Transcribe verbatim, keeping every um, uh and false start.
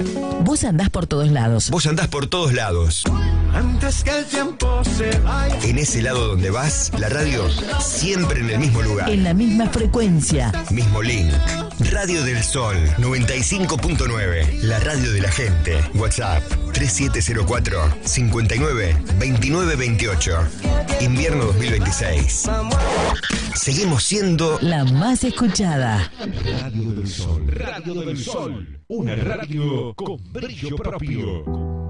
Vos andás por todos lados. Vos andás por todos lados. Antes que el tiempo se vaya. En ese lado donde vas, la radio siempre en el mismo lugar. En la misma frecuencia. Mismo link. Radio del Sol noventa y cinco punto nueve. La radio de la gente. WhatsApp tres siete cero cuatro, cinco nueve, dos nueve dos ocho. Invierno dos mil veintiséis. Seguimos siendo la más escuchada. Radio del Sol. Radio del Sol. Una radio con brillo propio.